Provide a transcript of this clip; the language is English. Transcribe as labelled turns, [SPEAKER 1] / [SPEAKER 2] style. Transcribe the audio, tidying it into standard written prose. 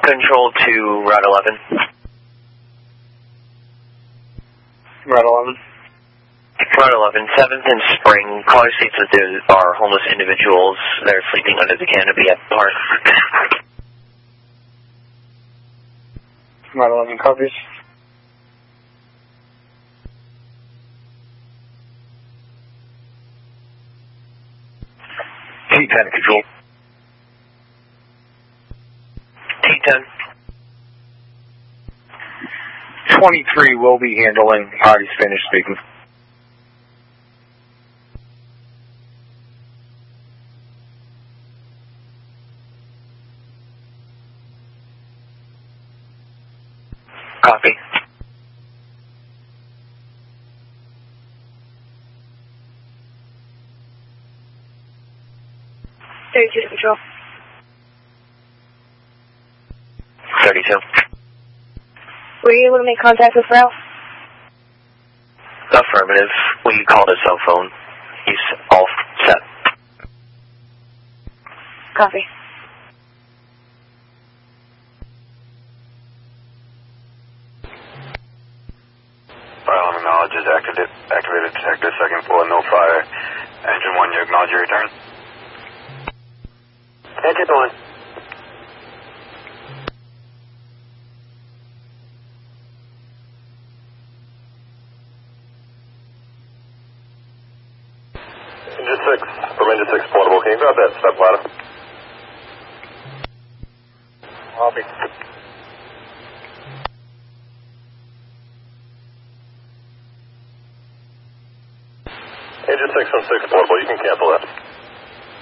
[SPEAKER 1] Control to Route 11.
[SPEAKER 2] Route 11.
[SPEAKER 1] Route 11, 7th and Spring. Caller states that there are homeless individuals that are sleeping under the canopy at the park.
[SPEAKER 2] Route 11 copies.
[SPEAKER 3] T10 Control.
[SPEAKER 1] T10.
[SPEAKER 3] 23 will be handling party Spanish speaking.
[SPEAKER 1] Copy.
[SPEAKER 4] Control.
[SPEAKER 1] 32.
[SPEAKER 4] Were you able to make contact with Ralph?
[SPEAKER 1] Affirmative. We called his cell phone. He's all set.
[SPEAKER 4] Copy.
[SPEAKER 5] File acknowledges activated detector, second floor, no fire. Engine 1, you acknowledge your return?
[SPEAKER 6] Engine 1.
[SPEAKER 5] Engine 6, from Engine 6 portable, can you grab that step ladder?
[SPEAKER 2] Copy.
[SPEAKER 5] Engine 6 from 6 portable, you can cancel that.